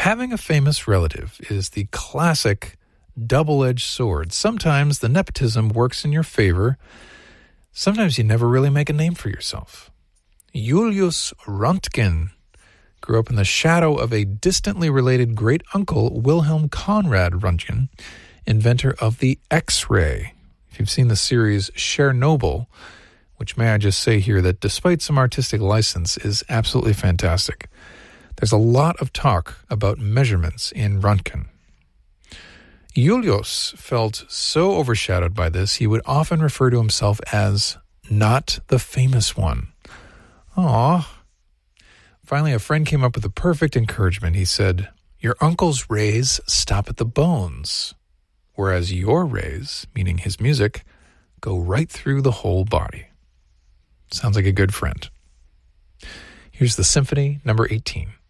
Having a famous relative is the classic double-edged sword. Sometimes the nepotism works in your favor. Sometimes you never really make a name for yourself. Julius Röntgen grew up in the shadow of a distantly related great-uncle, Wilhelm Conrad Röntgen, inventor of the X-ray. If you've seen the series Chernobyl, which may I just say here that despite some artistic license is absolutely fantastic. There's a lot of talk about measurements in Röntgen. Julius felt so overshadowed by this, he would often refer to himself as not the famous one. Aww. Finally, a friend came up with the perfect encouragement. He said, "Your uncle's rays stop at the bones, whereas your rays," meaning his music, "go right through the whole body." Sounds like a good friend. Here's the Symphony, number 18.